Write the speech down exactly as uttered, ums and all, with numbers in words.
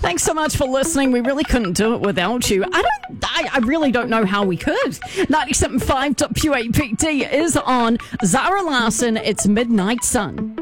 Thanks so much for listening. We really couldn't do it without you. I don't. I, I really don't know how we could. ninety-seven point five W A P T is on. Zara Larson, it's Midnight Sun.